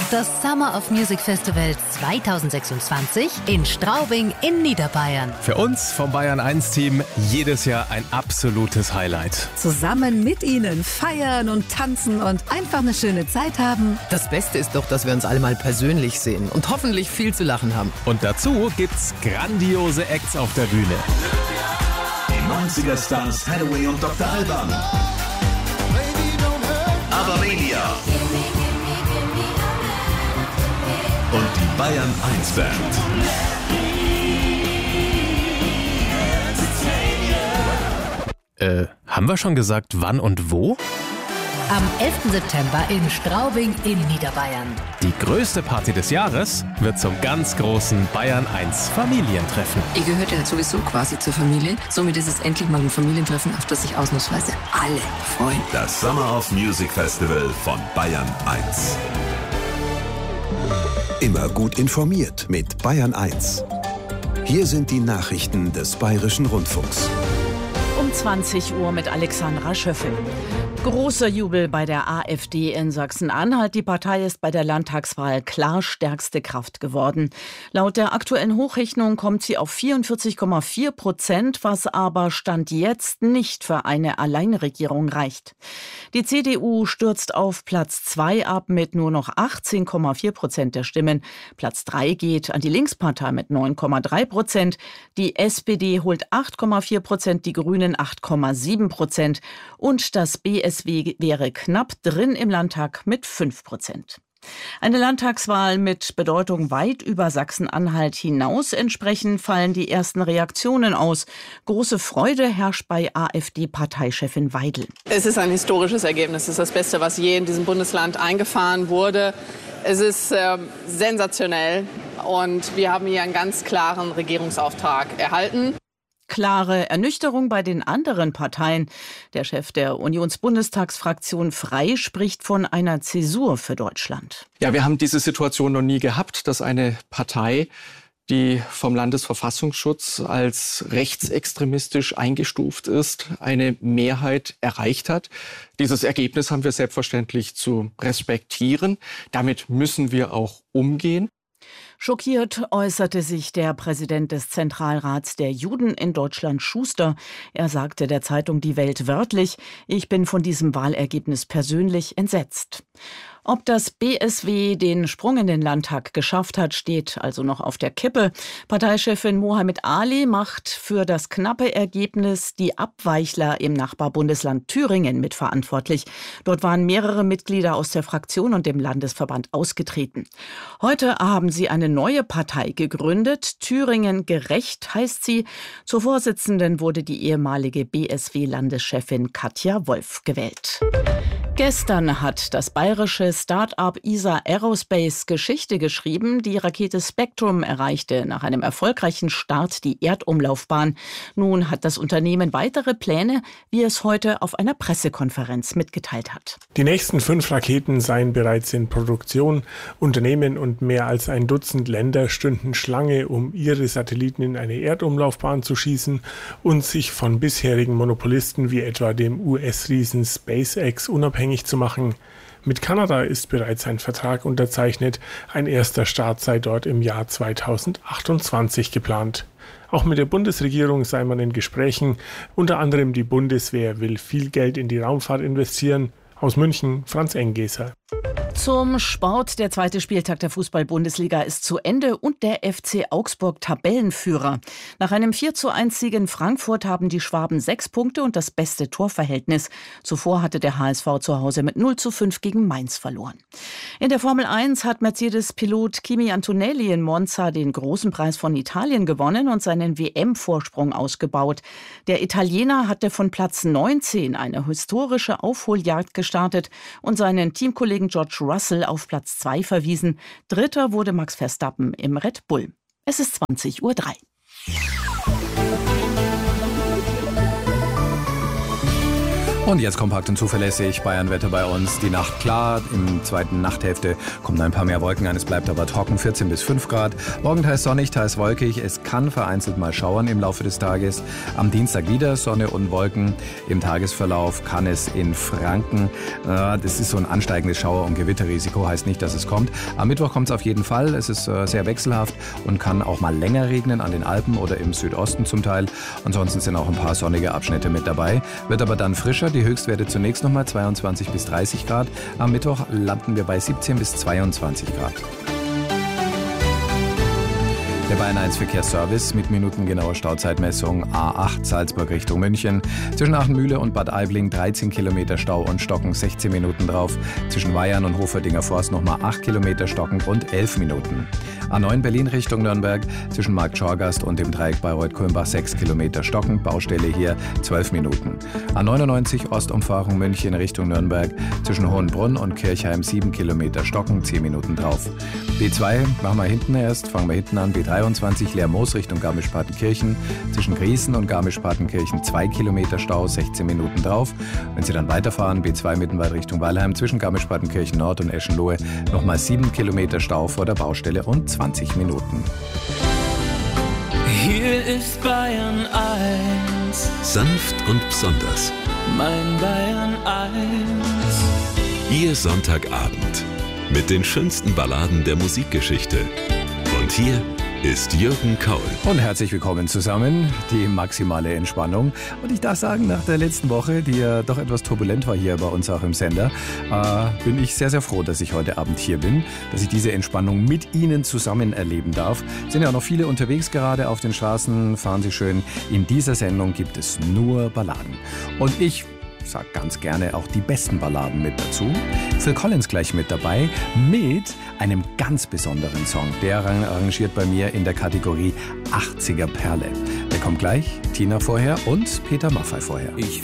Das Summer of Music Festival 2026 in Straubing in Niederbayern. Für uns vom Bayern 1 Team jedes Jahr ein absolutes Highlight. Zusammen mit Ihnen feiern und tanzen und einfach eine schöne Zeit haben. Das Beste ist doch, dass wir uns alle mal persönlich sehen und hoffentlich viel zu lachen haben. Und dazu gibt's grandiose Acts auf der Bühne. Die 90er Stars Hathaway und Dr. Alban. Aber Media. Und die Bayern 1 Band. Haben wir schon gesagt, wann und wo? Am 11. September in Straubing in Niederbayern. Die größte Party des Jahres wird zum ganz großen Bayern 1 Familientreffen. Ihr gehört ja sowieso quasi zur Familie. Somit ist es endlich mal ein Familientreffen, auf das sich ausnahmsweise alle freuen. Das Summer of Music Festival von Bayern 1. Immer gut informiert mit Bayern 1. Hier sind die Nachrichten des Bayerischen Rundfunks. Um 20 Uhr mit Alexandra Schöffel. Großer Jubel bei der AfD in Sachsen-Anhalt. Die Partei ist bei der Landtagswahl klar stärkste Kraft geworden. Laut der aktuellen Hochrechnung kommt sie auf 44,4%, was aber Stand jetzt nicht für eine Alleinregierung reicht. Die CDU stürzt auf Platz 2 ab mit nur noch 18,4% der Stimmen. Platz 3 geht an die Linkspartei mit 9,3%. Die SPD holt 8,4%, die Grünen 8,7% und das BSW wäre knapp drin im Landtag mit 5%. Eine Landtagswahl mit Bedeutung weit über Sachsen-Anhalt hinaus. Entsprechend fallen die ersten Reaktionen aus. Große Freude herrscht bei AfD-Parteichefin Weidel. Es ist ein historisches Ergebnis. Es ist das Beste, was je in diesem Bundesland eingefahren wurde. Es ist sensationell und wir haben hier einen ganz klaren Regierungsauftrag erhalten. Klare Ernüchterung bei den anderen Parteien. Der Chef der Unionsbundestagsfraktion Frei spricht von einer Zäsur für Deutschland. Ja, wir haben diese Situation noch nie gehabt, dass eine Partei, die vom Landesverfassungsschutz als rechtsextremistisch eingestuft ist, eine Mehrheit erreicht hat. Dieses Ergebnis haben wir selbstverständlich zu respektieren. Damit müssen wir auch umgehen. Schockiert äußerte sich der Präsident des Zentralrats der Juden in Deutschland, Schuster. Er sagte der Zeitung Die Welt wörtlich: Ich bin von diesem Wahlergebnis persönlich entsetzt. Ob das BSW den Sprung in den Landtag geschafft hat, steht also noch auf der Kippe. Parteichefin Mohammed Ali macht für das knappe Ergebnis die Abweichler im Nachbarbundesland Thüringen mitverantwortlich. Dort waren mehrere Mitglieder aus der Fraktion und dem Landesverband ausgetreten. Heute haben sie eine neue Partei gegründet. Thüringen gerecht heißt sie. Zur Vorsitzenden wurde die ehemalige BSW-Landeschefin Katja Wolf gewählt. Gestern hat das bayerische Start-up ESA Aerospace Geschichte geschrieben. Die Rakete Spectrum erreichte nach einem erfolgreichen Start die Erdumlaufbahn. Nun hat das Unternehmen weitere Pläne, wie es heute auf einer Pressekonferenz mitgeteilt hat. Die nächsten 5 Raketen seien bereits in Produktion. Unternehmen und mehr als ein Dutzend Länder stünden Schlange, um ihre Satelliten in eine Erdumlaufbahn zu schießen und sich von bisherigen Monopolisten wie etwa dem US-Riesen SpaceX unabhängig zu machen. Mit Kanada ist bereits ein Vertrag unterzeichnet. Ein erster Start sei dort im Jahr 2028 geplant. Auch mit der Bundesregierung sei man in Gesprächen. Unter anderem die Bundeswehr will viel Geld in die Raumfahrt investieren. Aus München, Franz Enggeser. Zum Sport. Der zweite Spieltag der Fußball-Bundesliga ist zu Ende und der FC Augsburg Tabellenführer. Nach einem 4:1-Sieg in Frankfurt haben die Schwaben 6 Punkte und das beste Torverhältnis. Zuvor hatte der HSV zu Hause mit 0:5 gegen Mainz verloren. In der Formel 1 hat Mercedes-Pilot Kimi Antonelli in Monza den großen Preis von Italien gewonnen und seinen WM-Vorsprung ausgebaut. Der Italiener hatte von Platz 19 eine historische Aufholjagd gestartet und seinen Teamkollegen George Russell auf Platz 2 verwiesen. Dritter wurde Max Verstappen im Red Bull. Es ist 20:03 Uhr. Und jetzt kompakt und zuverlässig Bayernwetter bei uns. Die Nacht klar, im zweiten Nachthälfte kommen ein paar mehr Wolken an. Es bleibt aber trocken, 14 bis 5 Grad. Morgen teils sonnig, teils wolkig. Es kann vereinzelt mal schauern im Laufe des Tages. Am Dienstag wieder Sonne und Wolken. Im Tagesverlauf kann es in Franken, das ist so ein ansteigendes Schauer- und Gewitterrisiko, heißt nicht, dass es kommt. Am Mittwoch kommt es auf jeden Fall. Es ist sehr wechselhaft und kann auch mal länger regnen an den Alpen oder im Südosten zum Teil. Ansonsten sind auch ein paar sonnige Abschnitte mit dabei. Wird aber dann frischer. Die Höchstwerte zunächst nochmal 22 bis 30 Grad. Am Mittwoch landen wir bei 17 bis 22 Grad. Der Bayern 1 Verkehrsservice mit minutengenauer Stauzeitmessung A8 Salzburg Richtung München. Zwischen Aachen-Mühle und Bad Aibling 13 Kilometer Stau und Stocken, 16 Minuten drauf. Zwischen Weyarn und Hoferdinger Forst nochmal 8 Kilometer Stocken und 11 Minuten. A9 Berlin Richtung Nürnberg, zwischen Markt Schorgast und dem Dreieck Bayreuth-Kulmbach 6 Kilometer Stocken, Baustelle hier 12 Minuten. A99 Ostumfahrung München Richtung Nürnberg, zwischen Hohenbrunn und Kirchheim 7 Kilometer Stocken, 10 Minuten drauf. B2 machen wir hinten erst, fangen wir hinten an, B23 Leermoos Richtung Garmisch-Partenkirchen, zwischen Griesen und Garmisch-Partenkirchen 2 Kilometer Stau, 16 Minuten drauf. Wenn Sie dann weiterfahren, B2 Mittenwald Richtung Weilheim, zwischen Garmisch-Partenkirchen Nord und Eschenlohe nochmal 7 Kilometer Stau vor der Baustelle und 20 Minuten. Hier ist Bayern 1. Sanft und besonders. Mein Bayern 1. Ihr Sonntagabend mit den schönsten Balladen der Musikgeschichte. Und hier ist Jürgen Kaul. Und herzlich willkommen zusammen, die maximale Entspannung. Und ich darf sagen, nach der letzten Woche, die ja doch etwas turbulent war hier bei uns auch im Sender, bin ich sehr, sehr froh, dass ich heute Abend hier bin, dass ich diese Entspannung mit Ihnen zusammen erleben darf. Es sind ja auch noch viele unterwegs gerade auf den Straßen, fahren Sie schön. In dieser Sendung gibt es nur Balladen. Und ich sag ganz gerne auch die besten Balladen mit dazu. Phil Collins gleich mit dabei mit einem ganz besonderen Song. Der arrangiert bei mir in der Kategorie 80er Perle. Der kommt gleich, Tina vorher und Peter Maffay vorher. Ich